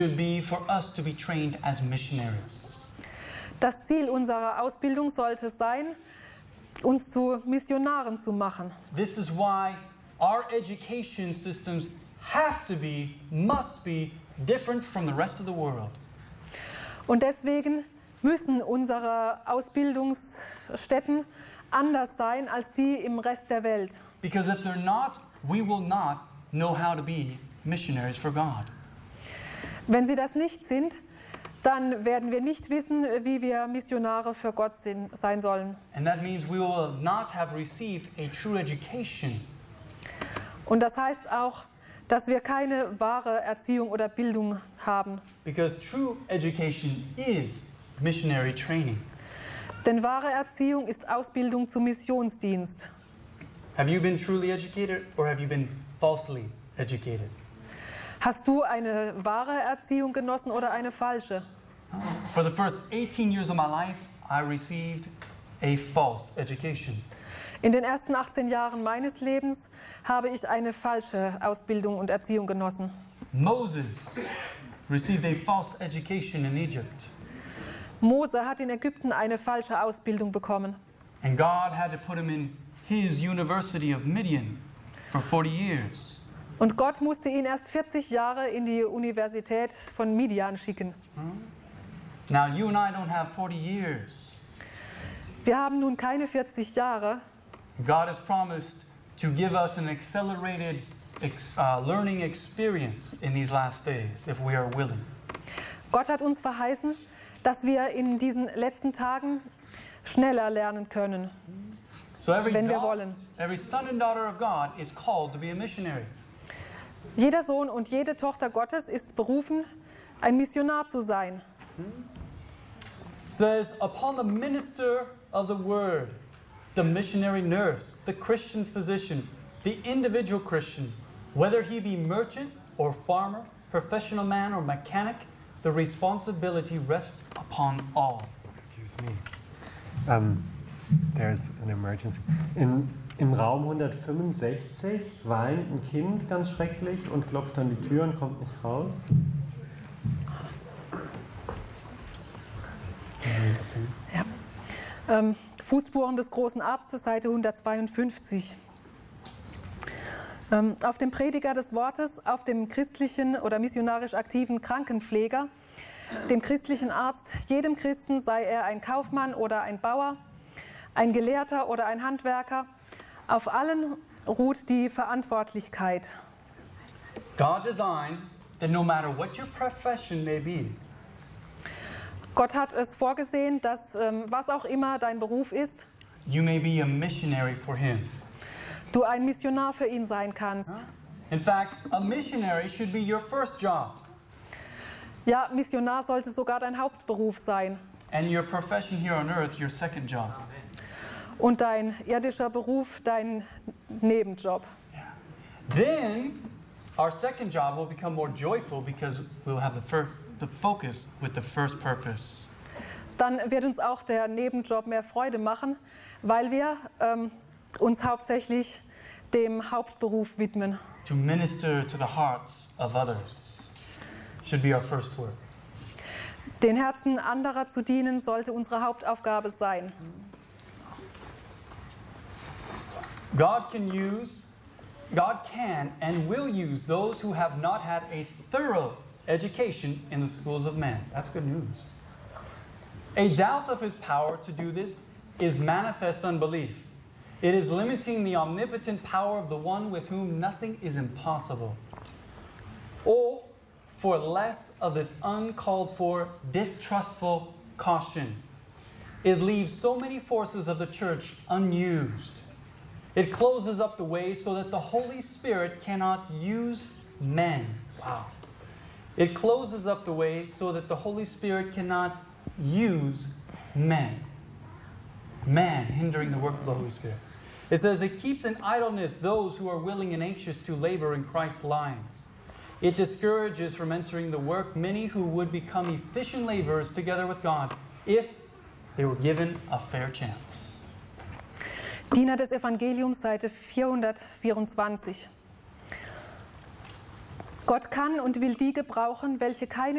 should be for us to be trained as missionaries. Das Ziel unserer Ausbildung sollte sein, uns zu Missionaren zu machen. This is why our education systems must be different from the rest of the world. Und deswegen müssen unsere Ausbildungsstätten anders sein als die im Rest der Welt. Because if they're not, we will not know how to be missionaries for God. Wenn sie das nicht sind, dann werden wir nicht wissen, wie wir Missionare für Gott sein sollen. And that means we will not have received a true education. Und das heißt auch, dass wir keine wahre Erziehung oder Bildung haben. Because true education is missionary training. Denn wahre Erziehung ist Ausbildung zum Missionsdienst. Have you been truly educated or have you been falsely educated? Hast du eine wahre Erziehung genossen oder eine falsche? For the first 18 years of my life, I received a false education. In den ersten 18 Jahren meines Lebens habe ich eine falsche Ausbildung und Erziehung genossen. Moses received a false education in Egypt. Mose hat in Ägypten eine falsche Ausbildung bekommen. And God had to put him in his University of Midian for 40 years. Und Gott musste ihn erst 40 Jahre in die Universität von Midian schicken. Now you and I don't have 40 years. Wir haben nun keine 40 Jahre. God has promised to give us an accelerated learning experience in these last days if we are willing. Gott hat uns verheißen, dass wir in diesen letzten Tagen schneller lernen können, So wenn wir wollen. every son and daughter of God is called to be a missionary. Jeder Sohn und jede Tochter Gottes ist berufen, ein Missionar zu sein. It says, upon the minister of the word, the missionary nurse, the Christian physician, the individual Christian, whether he be merchant or farmer, professional man or mechanic, the responsibility rests upon all. Excuse me. There's an emergency. Im Raum 165 weint ein Kind ganz schrecklich und klopft an die Tür und kommt nicht raus. Ja. Fußspuren des großen Arztes, Seite 152. Auf dem Prediger des Wortes, auf dem christlichen oder missionarisch aktiven Krankenpfleger, dem christlichen Arzt, jedem Christen, sei er ein Kaufmann oder ein Bauer, ein Gelehrter oder ein Handwerker, auf allen ruht die Verantwortlichkeit. God designed that no matter what your profession may be, Gott hat es vorgesehen, dass was auch immer dein Beruf ist, you may be a missionary for Him. du ein Missionar für ihn sein kannst. In fact, a missionary should be your first job, Ja, Missionar sollte sogar dein Hauptberuf sein and your profession here on earth your second job. und dein irdischer Beruf dein Nebenjob. Then our second job will become more joyful because we'll have the focus with the first purpose. Dann wird uns auch der Nebenjob mehr Freude machen, weil wir uns hauptsächlich dem Hauptberuf widmen. To minister to the hearts of others should be our first work. Den Herzen anderer zu dienen sollte unsere Hauptaufgabe sein. God can and will use those who have not had a thorough education in the schools of men. That's good news. A doubt of His power to do this is manifest unbelief. It is limiting the omnipotent power of the one with whom nothing is impossible. Or for less of this uncalled for, distrustful caution. It leaves so many forces of the church unused. It closes up the way so that the Holy Spirit cannot use men. Wow. It closes up the way so that the Holy Spirit cannot use men. Man hindering the work of the Holy Spirit. It says it keeps in idleness those who are willing and anxious to labor in Christ's lines. It discourages from entering the work many who would become efficient laborers together with God if they were given a fair chance. Diener des Evangeliums, Seite 424. Gott kann und will die gebrauchen, welche keine